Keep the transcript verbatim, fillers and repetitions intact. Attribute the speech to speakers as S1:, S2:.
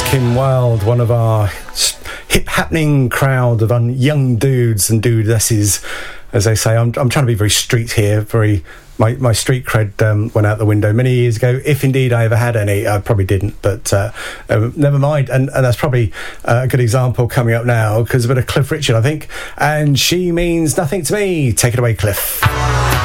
S1: Kim Wilde, one of our hip happening crowd of un- young dudes and dudesses, as they say. I'm, I'm trying to be very street here, very my, my street cred um, went out the window many years ago, if indeed I ever had any. I probably didn't, but uh, uh, never mind. And, and that's probably uh, a good example coming up now, because a bit of Cliff Richard, I think. And She Means Nothing to Me. Take it away, Cliff.